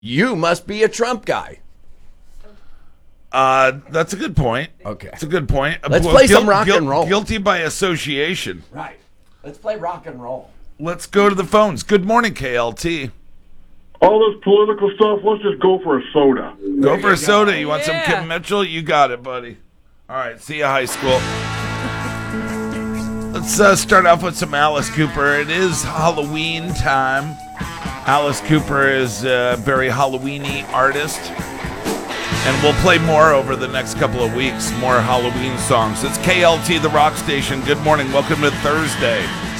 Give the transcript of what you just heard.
You must be a Trump guy. That's a good point. Okay. It's a good point. Let's play some rock and roll. Guilty by association. Right. Let's play rock and roll. Let's go to the phones. Good morning, KLT. All this political stuff, let's just go for a soda. Go for a soda. You want some Kim Mitchell? You got it, buddy. All right. See you, high school. Let's start off with some Alice Cooper. It is Halloween time. Alice Cooper is a very Halloween-y artist. And we'll play more over the next couple of weeks, more Halloween songs. It's KLT, the rock station. Good morning. Welcome to Thursday.